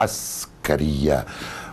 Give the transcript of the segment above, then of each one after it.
عسكرية.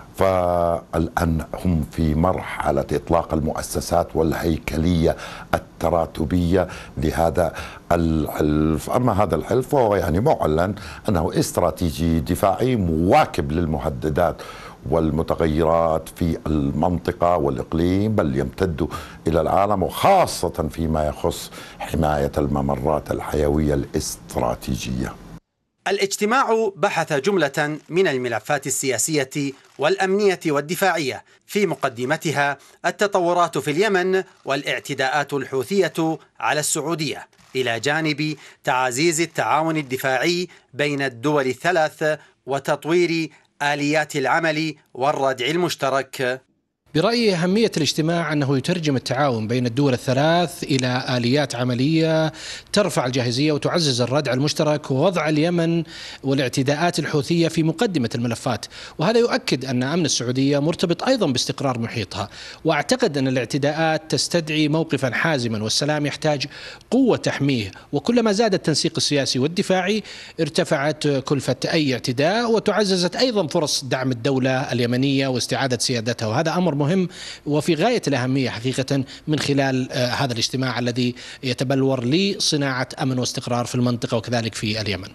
فالآن هم في مرحلة إطلاق المؤسسات والهيكلية التراتبية لهذا الحلف. أما هذا الحلف فهو يعني معلن أنه استراتيجي دفاعي مواكب للمهددات والمتغيرات في المنطقة والإقليم، بل يمتد إلى العالم، وخاصة فيما يخص حماية الممرات الحيوية الاستراتيجية. الاجتماع بحث جملة من الملفات السياسية والأمنية والدفاعية، في مقدمتها التطورات في اليمن والاعتداءات الحوثية على السعودية، إلى جانب تعزيز التعاون الدفاعي بين الدول الثلاث وتطوير آليات العمل والردع المشترك. برأيي أهمية الاجتماع أنه يترجم التعاون بين الدول الثلاث إلى آليات عملية ترفع الجاهزية وتعزز الردع المشترك، ووضع اليمن والاعتداءات الحوثية في مقدمة الملفات، وهذا يؤكد أن أمن السعودية مرتبط أيضا باستقرار محيطها. وأعتقد أن الاعتداءات تستدعي موقفا حازما، والسلام يحتاج قوة تحميه، وكلما زاد التنسيق السياسي والدفاعي ارتفعت كلفة أي اعتداء، وتعززت أيضا فرص دعم الدولة اليمنية واستعادة سيادتها. وهذا أمر مهم وفي غاية الأهمية حقيقة من خلال هذا الاجتماع الذي يتبلور لصناعة أمن واستقرار في المنطقة وكذلك في اليمن.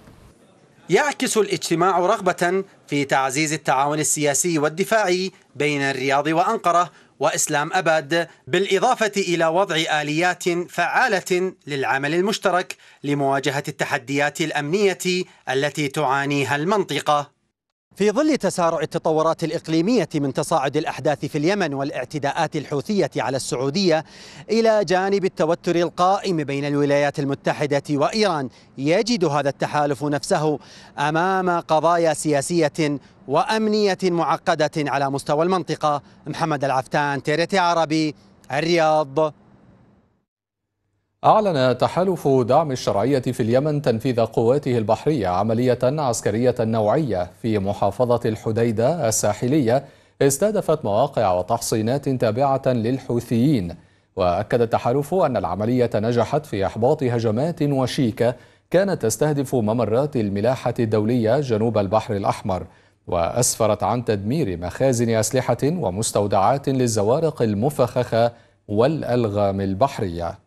يعكس الاجتماع رغبة في تعزيز التعاون السياسي والدفاعي بين الرياض وأنقرة وإسلام أباد، بالإضافة إلى وضع آليات فعالة للعمل المشترك لمواجهة التحديات الأمنية التي تعانيها المنطقة. في ظل تسارع التطورات الإقليمية من تصاعد الأحداث في اليمن والاعتداءات الحوثية على السعودية إلى جانب التوتر القائم بين الولايات المتحدة وإيران، يجد هذا التحالف نفسه أمام قضايا سياسية وأمنية معقدة على مستوى المنطقة. محمد العفتان، TRT عربي، الرياض. أعلن تحالف دعم الشرعية في اليمن تنفيذ قواته البحرية عملية عسكرية نوعية في محافظة الحديدة الساحلية استهدفت مواقع وتحصينات تابعة للحوثيين. وأكد التحالف أن العملية نجحت في إحباط هجمات وشيكة كانت تستهدف ممرات الملاحة الدولية جنوب البحر الأحمر، وأسفرت عن تدمير مخازن أسلحة ومستودعات للزوارق المفخخة والألغام البحرية.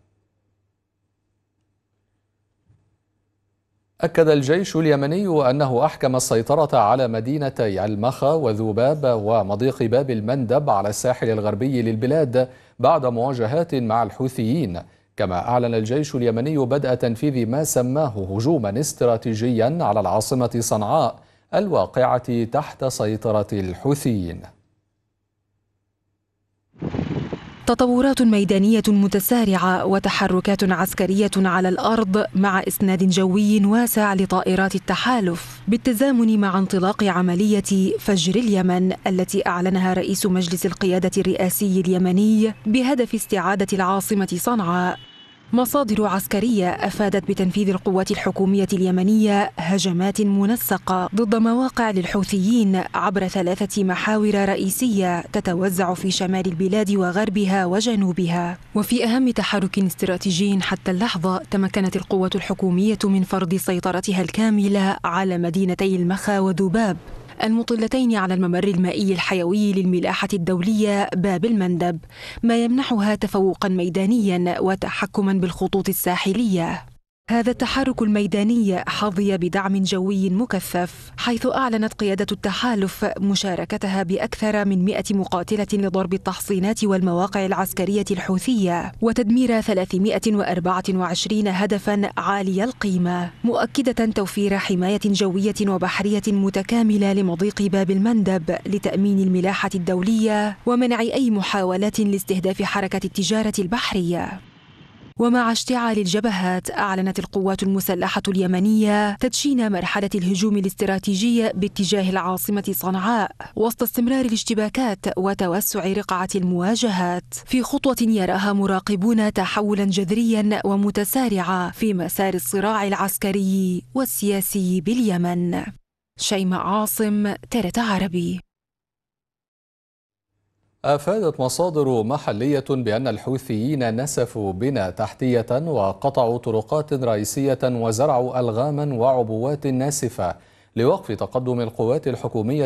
أكد الجيش اليمني أنه أحكم السيطرة على مدينتي المخا وذباب ومضيق باب المندب على الساحل الغربي للبلاد بعد مواجهات مع الحوثيين. كما أعلن الجيش اليمني بدء تنفيذ ما سماه هجوما استراتيجيا على العاصمة صنعاء الواقعة تحت سيطرة الحوثيين. تطورات ميدانية متسارعة وتحركات عسكرية على الأرض مع إسناد جوي واسع لطائرات التحالف، بالتزامن مع انطلاق عملية فجر اليمن التي أعلنها رئيس مجلس القيادة الرئاسي اليمني بهدف استعادة العاصمة صنعاء. مصادر عسكرية أفادت بتنفيذ القوات الحكومية اليمنية هجمات منسقة ضد مواقع للحوثيين عبر 3 محاور رئيسية تتوزع في شمال البلاد وغربها وجنوبها. وفي أهم تحرك استراتيجي حتى اللحظة، تمكنت القوات الحكومية من فرض سيطرتها الكاملة على مدينتي المخا وذباب المطلتين على الممر المائي الحيوي للملاحة الدولية باب المندب، ما يمنحها تفوقا ميدانيا وتحكما بالخطوط الساحلية. هذا التحرك الميداني حظي بدعم جوي مكثف، حيث أعلنت قيادة التحالف مشاركتها بأكثر من 100 مقاتلة لضرب التحصينات والمواقع العسكرية الحوثية وتدمير 324 هدفا عالي القيمة، مؤكدة توفير حماية جوية وبحرية متكاملة لمضيق باب المندب لتأمين الملاحة الدولية ومنع أي محاولات لاستهداف حركة التجارة البحرية. ومع اشتعال الجبهات، أعلنت القوات المسلحة اليمنية تدشين مرحلة الهجوم الاستراتيجي باتجاه العاصمة صنعاء وسط استمرار الاشتباكات وتوسع رقعة المواجهات، في خطوة يراها مراقبون تحولا جذريا ومتسارعا في مسار الصراع العسكري والسياسي باليمن. شيماء عاصم، TRT عربي. أفادت مصادر محلية بأن الحوثيين نسفوا بنى تحتية وقطعوا طرقات رئيسية وزرعوا ألغاما وعبوات ناسفة لوقف تقدم القوات الحكومية